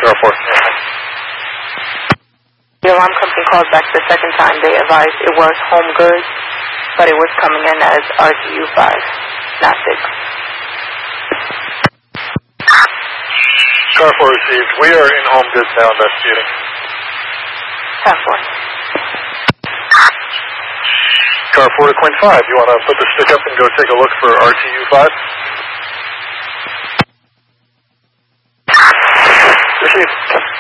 Car 4. The alarm company called back the second time. They advised it was home goods, but it was coming in as RTU 5, not 6. Car 4 received. We are in home goods now investigating. Car 4. Car 4 to Quinn 5. You want to put the stick up and go take a look for RTU 5? Received.